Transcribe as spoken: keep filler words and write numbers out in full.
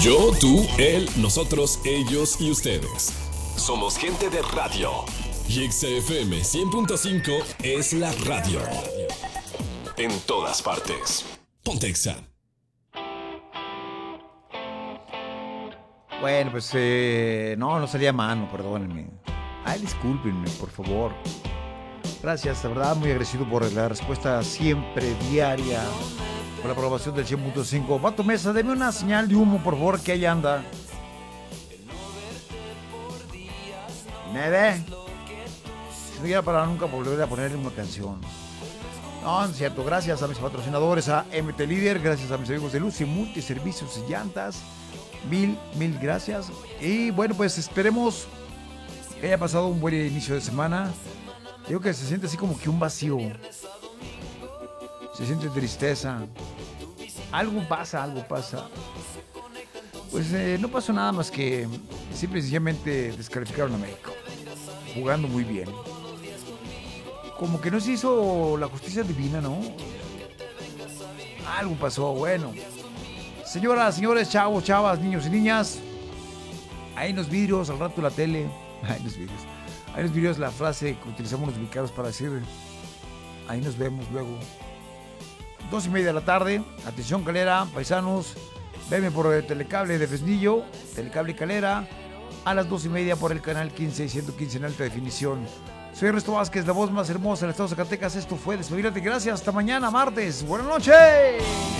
Yo, tú, él, nosotros, ellos y ustedes. Somos gente de radio. Y X F M cien punto cinco es la radio. En todas partes. Ponte Exa. Bueno, pues eh, no, no salía a mano, perdónenme. Ay, discúlpenme, por favor. Gracias, de verdad, muy agradecido por la respuesta siempre diaria, por la aprobación del cien punto cinco. Vato Mesa, deme una señal de humo, por favor, que ahí anda. ¿Me ve? Si no quiera para nunca volver a ponerle una canción. No, es cierto. Gracias a mis patrocinadores, a M T Líder, gracias a mis amigos de Luz y Multiservicios y Llantas. Mil, mil gracias. Y bueno, pues esperemos que haya pasado un buen inicio de semana. Digo que se siente así como que un vacío. Se siente tristeza. Algo pasa, algo pasa. Pues eh, no pasó nada más que simple y sencillamente descalificaron a México. Jugando muy bien. Como que no se hizo la justicia divina, ¿no? Algo pasó, bueno. Señoras, señores, chavos, chavas, niños y niñas. Ahí en los vidrios, al rato la tele. Ahí en los vidrios. Ahí en los vidrios la frase que utilizamos los mexicanos para decir: ahí nos vemos luego. Dos y media de la tarde. Atención, Calera, paisanos. Venme por el telecable de Fresnillo, telecable Calera. A las dos y media por el canal quince y ciento quince en alta definición. Soy Ernesto Vázquez, la voz más hermosa del estado de Zacatecas. Esto fue Despedirate. Gracias, hasta mañana, martes. Buenas noches.